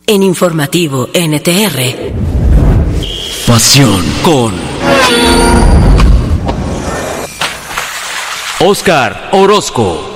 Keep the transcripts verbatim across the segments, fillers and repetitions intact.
En Informativo N T R. Pasión con Oscar Orozco.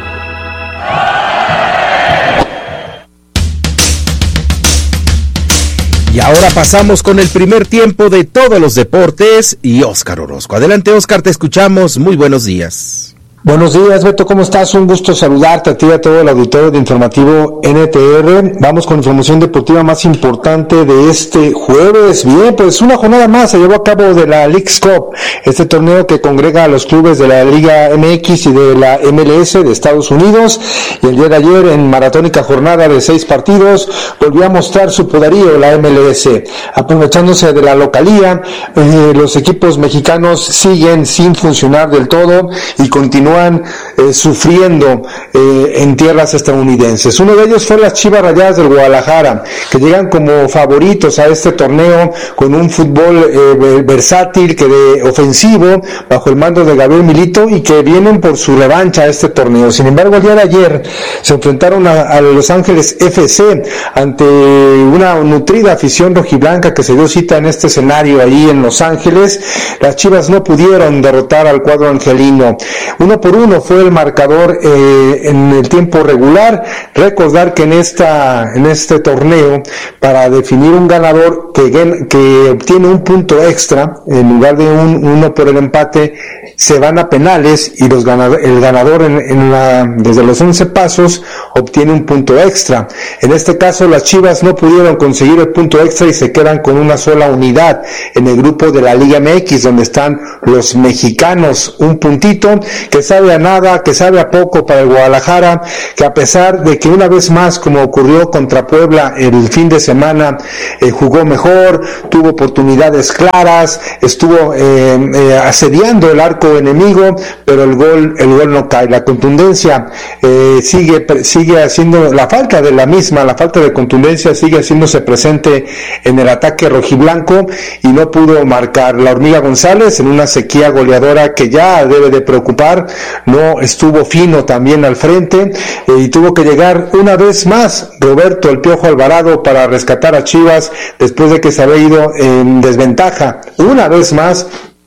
Y ahora pasamos con el primer tiempo de todos los deportes y Oscar Orozco. Adelante, Oscar, te escuchamos. Muy buenos días. Buenos días, Beto, ¿cómo estás? Un gusto saludarte a ti y a todo el auditorio de Informativo N T R. Vamos con la información deportiva más importante de este jueves. Bien, pues una jornada más se llevó a cabo de la Leagues Cup, este torneo que congrega a los clubes de la Liga M X y de la M L S de Estados Unidos. Y el día de ayer, en maratónica jornada de seis partidos, volvió a mostrar su poderío la M L S. Aprovechándose de la localía, eh, los equipos mexicanos siguen sin funcionar del todo y continúan Eh, sufriendo eh, en tierras estadounidenses. Uno de ellos fue las Chivas Rayadas del Guadalajara, que llegan como favoritos a este torneo con un fútbol eh, versátil, que de ofensivo, bajo el mando de Gabriel Milito, y que vienen por su revancha a este torneo. Sin embargo, el día de ayer se enfrentaron a, a Los Ángeles F C ante una nutrida afición rojiblanca que se dio cita en este escenario ahí en Los Ángeles. Las Chivas no pudieron derrotar al cuadro angelino. Uno por uno fue el marcador eh, en el tiempo regular. Recordar que en esta en este torneo, para definir un ganador que, que obtiene un punto extra en lugar de un uno por el empate, se van a penales y los ganador, el ganador en, en la, desde los once pasos obtiene un punto extra. En este caso, las Chivas no pudieron conseguir el punto extra y se quedan con una sola unidad en el grupo de la Liga M X, donde están los mexicanos. Un puntito que sabe a nada, que sabe a poco para el Guadalajara, que a pesar de que una vez más, como ocurrió contra Puebla el fin de semana, eh, jugó mejor, tuvo oportunidades claras, estuvo eh, eh, asediando el arco enemigo, pero el gol el gol no cae. La contundencia eh, sigue sigue haciendo, la falta de la misma, la falta de contundencia sigue haciéndose presente en el ataque rojiblanco y no pudo marcar. La Hormiga González, en una sequía goleadora que ya debe de preocupar, no estuvo fino también al frente eh, y tuvo que llegar una vez más Roberto El Piojo Alvarado para rescatar a Chivas después de que se había ido en desventaja una vez más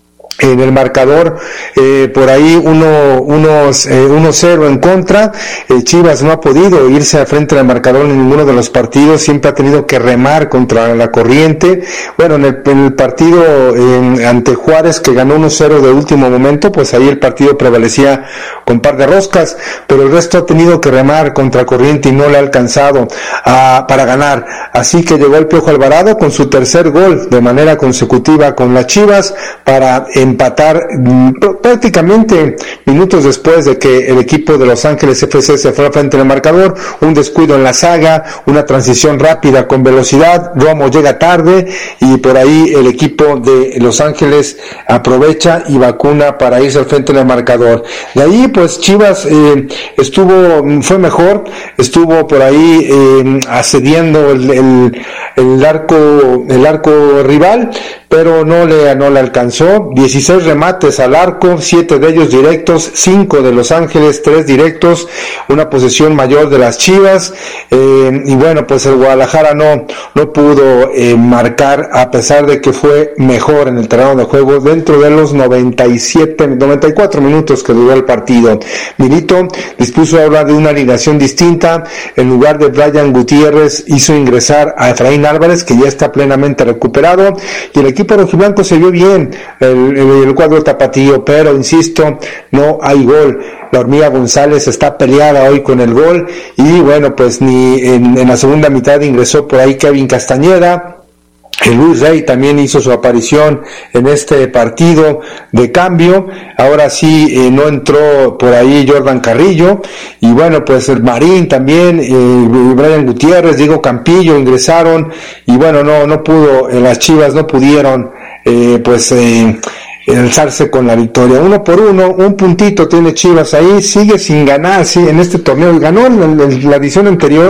en el marcador, eh, por ahí uno, unos, eh, uno cero en contra. eh, Chivas no ha podido irse al frente del marcador en ninguno de los partidos, siempre ha tenido que remar contra la corriente. Bueno, en el, en el partido eh, ante Juárez, que ganó uno cero de último momento, pues ahí el partido prevalecía con par de roscas, pero el resto ha tenido que remar contra corriente y no le ha alcanzado a, para ganar. Así que llegó el Piojo Alvarado con su tercer gol de manera consecutiva con las Chivas para empatar prácticamente minutos después de que el equipo de Los Ángeles F C se fuera frente al marcador. Un descuido en la saga, una transición rápida con velocidad, Romo llega tarde y por ahí el equipo de Los Ángeles aprovecha y vacuna para irse al frente del marcador. De ahí pues Chivas eh, estuvo, fue mejor, estuvo por ahí eh, asediando el, el, el arco, el arco rival, pero no le, no le alcanzó. dieciséis remates al arco, siete de ellos directos, cinco de Los Ángeles, tres directos, una posesión mayor de las Chivas, eh, y bueno, pues el Guadalajara no, no pudo eh, marcar, a pesar de que fue mejor en el terreno de juego dentro de los noventa y siete, noventa y cuatro minutos que duró el partido. Milito dispuso ahora de una alineación distinta. En lugar de Brian Gutiérrez, hizo ingresar a Efraín Álvarez, que ya está plenamente recuperado, y el equipo rojiblanco se vio bien, el, el, el cuadro tapatío, pero insisto, no hay gol. La Hormiga González está peleada hoy con el gol, y bueno, pues ni en, en la segunda mitad ingresó por ahí Kevin Castañeda. El Luis Rey también hizo su aparición en este partido de cambio. Ahora sí eh, no entró por ahí Jordan Carrillo, y bueno, pues el Marín también, eh, Brian Gutiérrez, Diego Campillo ingresaron, y bueno, no no pudo, eh, las Chivas no pudieron eh, pues eh, alzarse con la victoria. Uno por uno, un puntito tiene Chivas ahí, sigue sin ganar, sí, en este torneo. Ganó en la, en la edición anterior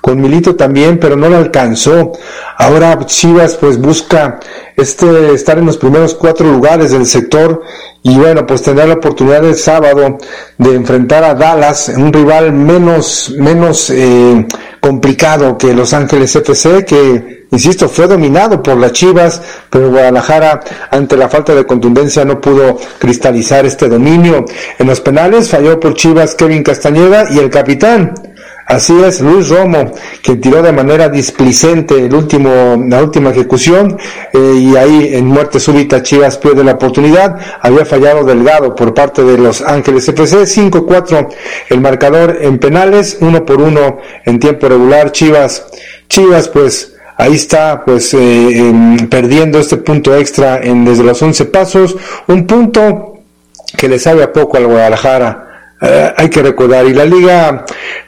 con Milito también, pero no lo alcanzó. Ahora Chivas pues busca este estar en los primeros cuatro lugares del sector y bueno, pues tendrá la oportunidad el sábado de enfrentar a Dallas, un rival menos menos eh, complicado que Los Ángeles F C, que insisto, fue dominado por las Chivas, pero Guadalajara, ante la falta de contundencia, no pudo cristalizar este dominio. En los penales falló por Chivas Kevin Castañeda y el capitán, así es, Luis Romo, quien tiró de manera displicente el último, la última ejecución, eh, y ahí en muerte súbita Chivas pierde la oportunidad. Había fallado Delgado por parte de Los Ángeles F C. Cinco cuatro el marcador en penales, uno por uno en tiempo regular. Chivas, Chivas pues ahí está, pues, eh, eh, perdiendo este punto extra en desde los once pasos, un punto que le sabe a poco al Guadalajara. Uh, hay que recordar, y la liga,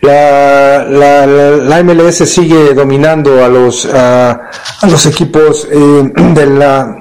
la, la, la, la M L S sigue dominando a los, uh, a los equipos eh, de la,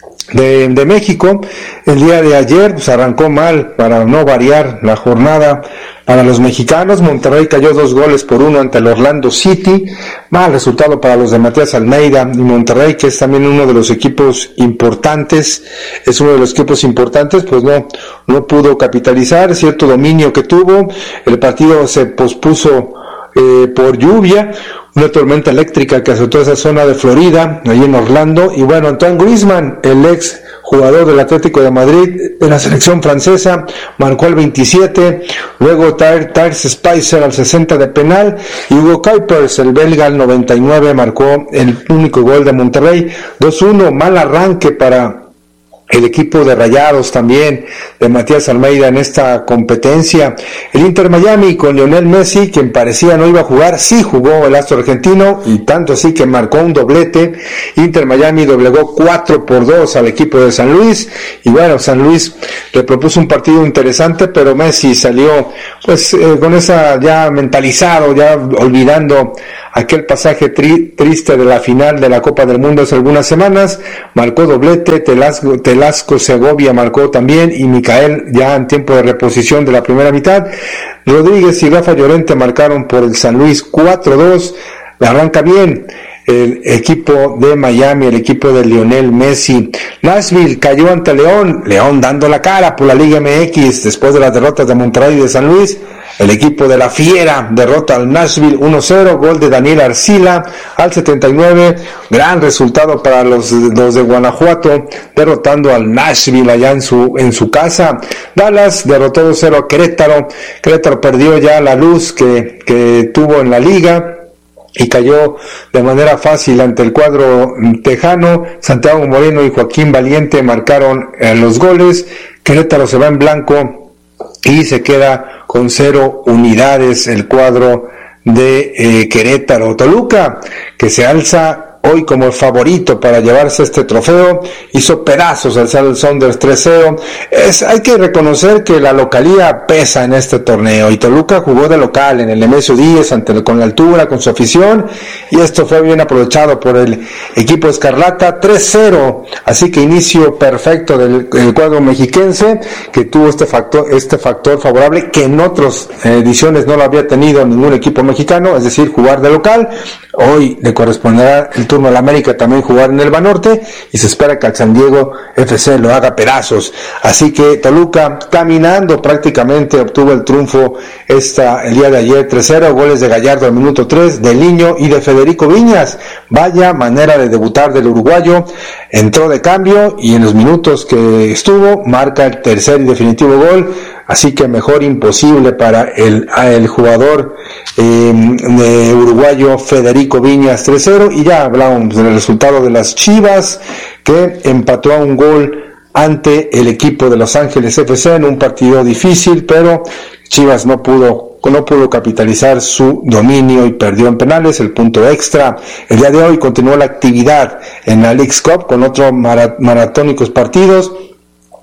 de, de México. El día de ayer, pues arrancó mal, para no variar la jornada para los mexicanos. Monterrey cayó dos goles por uno ante el Orlando City. Mal resultado para los de Matías Almeida y Monterrey, que es también uno de los equipos importantes, es uno de los equipos importantes, pues no, no pudo capitalizar cierto dominio que tuvo. El partido se pospuso eh, por lluvia, una tormenta eléctrica que azotó esa zona de Florida, ahí en Orlando. Y bueno, Antoine Griezmann, el ex jugador del Atlético de Madrid, de la selección francesa, marcó el veintisiete, luego Tyrese Spicer al sesenta de penal, y Hugo Kuipers, el belga, al noventa y nueve, marcó el único gol de Monterrey. dos uno, mal arranque para el equipo de Rayados también, de Matías Almeida en esta competencia. El Inter Miami con Lionel Messi, quien parecía no iba a jugar, sí jugó el astro argentino, y tanto así que marcó un doblete. Inter Miami doblegó cuatro por dos al equipo de San Luis, y bueno, San Luis le propuso un partido interesante, pero Messi salió pues eh, con esa, ya mentalizado, ya olvidando aquel pasaje tri- triste de la final de la Copa del Mundo hace algunas semanas. Marcó doblete, Telasco, Telasco Segovia marcó también, y Micael ya en tiempo de reposición de la primera mitad. Rodríguez y Rafa Llorente marcaron por el San Luis cuatro dos. Arranca bien el equipo de Miami, el equipo de Lionel Messi. Nashville cayó ante León, León dando la cara por la Liga M X después de las derrotas de Monterrey y de San Luis. El equipo de la Fiera derrota al Nashville uno cero, gol de Daniel Arcila al setenta y nueve, gran resultado para los, los de Guanajuato, derrotando al Nashville allá en su, en su casa. Dallas derrotó dos cero a Querétaro, Querétaro perdió ya la luz que, que tuvo en la liga, y cayó de manera fácil ante el cuadro tejano. Santiago Moreno y Joaquín Valiente marcaron eh, los goles. Querétaro se va en blanco y se queda con cero unidades el cuadro de eh, Querétaro. Toluca, que se alza hoy como el favorito para llevarse este trofeo, hizo pedazos al Seattle Sounders tres cero. Es, hay que reconocer que la localía pesa en este torneo, y Toluca jugó de local en el Nemesio Díez, ante, con la altura, con su afición, y esto fue bien aprovechado por el equipo escarlata, tres cero, así que inicio perfecto del, del cuadro mexiquense, que tuvo este factor, este factor favorable que en otras ediciones no lo había tenido ningún equipo mexicano, es decir, jugar de local. Hoy le corresponderá el turno al América también jugar en el Banorte, y se espera que al San Diego F C lo haga pedazos. Así que Toluca, caminando prácticamente, obtuvo el triunfo esta, el día de ayer, tres cero, goles de Gallardo al minuto tres, de Liño y de Federico Viñas. Vaya manera de debutar del uruguayo, entró de cambio y en los minutos que estuvo marca el tercer y definitivo gol. Así que mejor imposible para el, el jugador eh, de uruguayo Federico Viñas, tres cero. Y ya hablamos del resultado de las Chivas, que empató a un gol ante el equipo de Los Ángeles F C en un partido difícil, pero Chivas no pudo no pudo capitalizar su dominio y perdió en penales el punto extra. El día de hoy continuó la actividad en la Leagues Cup con otros maratónicos partidos.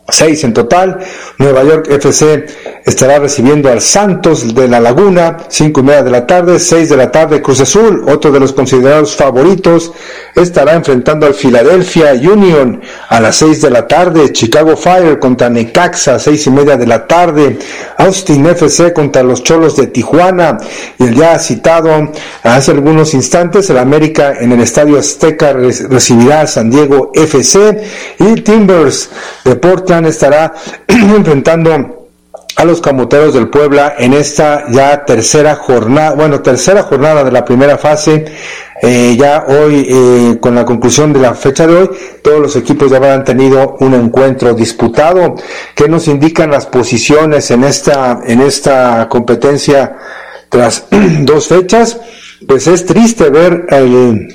Seis en total. Nueva York F C estará recibiendo al Santos de la Laguna, cinco y media de la tarde. Seis de la tarde, Cruz Azul, otro de los considerados favoritos, estará enfrentando al Philadelphia Union a las seis de la tarde. Chicago Fire contra Necaxa, seis y media de la tarde. Austin F C contra los Cholos de Tijuana. Y el ya citado hace algunos instantes, el América en el Estadio Azteca recibirá a San Diego F C. Y Timbers de Portland estará enfrentando a los Camoteros del Puebla en esta ya tercera jornada, bueno, tercera jornada de la primera fase. Eh, ya hoy, eh, con la conclusión de la fecha de hoy, todos los equipos ya habrán tenido un encuentro disputado. ¿Qué nos indican las posiciones en esta, en esta competencia tras dos fechas? Pues es triste ver el,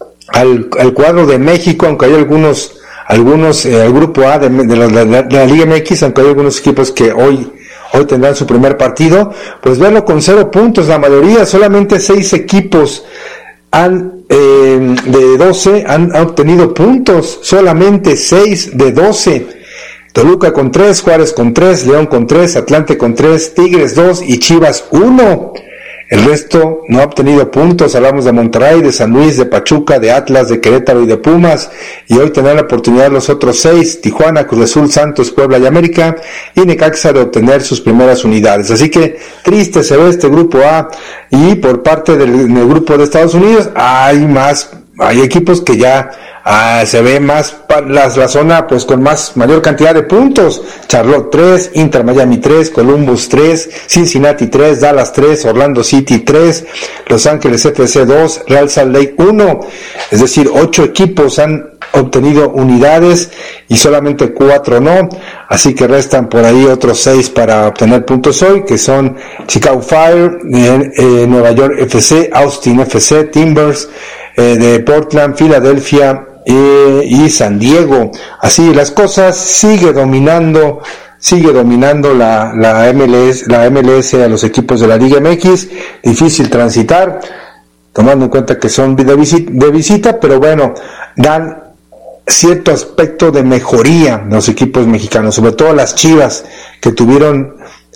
al, al cuadro de México, aunque hay algunos algunos, eh, el grupo A de, de, la, de, la, de la Liga M X, aunque hay algunos equipos que hoy, hoy tendrán su primer partido, pues verlo con cero puntos, la mayoría, solamente seis equipos han, eh, de doce han, han obtenido puntos, solamente seis de doce. Toluca con tres, Juárez con tres, León con tres, Atlante con tres, Tigres dos y Chivas uno. El resto no ha obtenido puntos. Hablamos de Monterrey, de San Luis, de Pachuca, de Atlas, de Querétaro y de Pumas. Y hoy tendrán la oportunidad los otros seis, Tijuana, Cruz Azul, Santos, Puebla y América, y Necaxa, de obtener sus primeras unidades. Así que triste se ve este grupo A. Y por parte del, del grupo de Estados Unidos hay más, hay equipos que ya Ah, se ve más la, la zona pues con más mayor cantidad de puntos. Charlotte tres, Inter Miami tres, Columbus tres, Cincinnati tres, Dallas tres, Orlando City tres, Los Ángeles F C dos, Real Salt Lake uno. Es decir, ocho equipos han obtenido unidades y solamente cuatro no. Así que restan por ahí otros seis para obtener puntos hoy, que son Chicago Fire, eh, eh, Nueva York F C, Austin F C, Timbers eh, de Portland, Filadelfia Eh, y San Diego. Así las cosas, sigue dominando sigue dominando la, la M L S, la M L S a los equipos de la Liga M X. Difícil transitar, tomando en cuenta que son de visita, de visita, pero bueno, dan cierto aspecto de mejoría los equipos mexicanos, sobre todo las Chivas, que tuvieron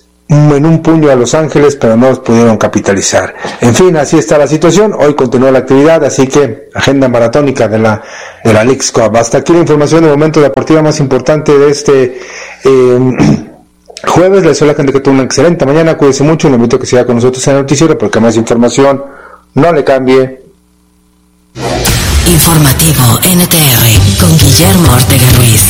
en un puño a Los Ángeles, pero no los pudieron capitalizar. En fin, así está la situación. Hoy continúa la actividad, así que agenda maratónica de la de la Leagues Cup. Hasta aquí la información de momento deportiva más importante de este eh, jueves. Les deseo a la gente que tenga una excelente mañana. Cuídense mucho y le invito a que siga con nosotros en el noticiero, porque más información no le cambie. Informativo N T R con Guillermo Ortega Ruiz.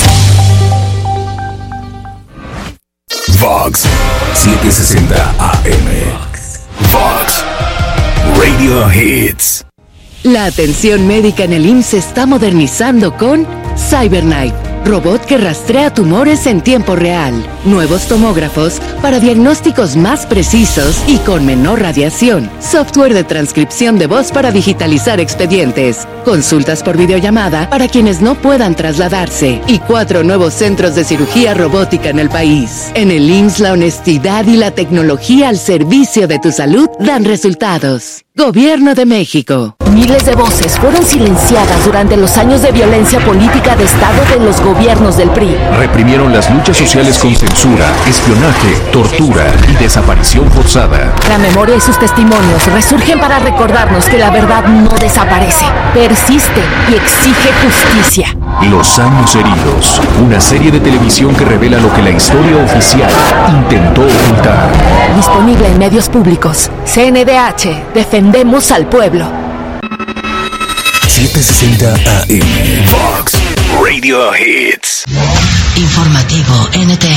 Vox setecientos sesenta A M. Vox Radio Hits. La atención médica en el I M S S se está modernizando con CyberKnife, robot que rastrea tumores en tiempo real. Nuevos tomógrafos para diagnósticos más precisos y con menor radiación. Software de transcripción de voz para digitalizar expedientes. Consultas por videollamada para quienes no puedan trasladarse. Y cuatro nuevos centros de cirugía robótica en el país. En el I M S S, la honestidad y la tecnología al servicio de tu salud dan resultados. Gobierno de México. Miles de voces fueron silenciadas durante los años de violencia política de Estado de los gobiernos del P R I. Reprimieron las luchas sociales con censura, espionaje, tortura y desaparición forzada. La memoria y sus testimonios resurgen para recordarnos que la verdad no desaparece, persiste y exige justicia. Los años heridos, una serie de televisión que revela lo que la historia oficial intentó ocultar. Disponible en medios públicos. C N D H, defendemos al pueblo. setecientos sesenta A M. Vox Radio Hits. Informativo N T R.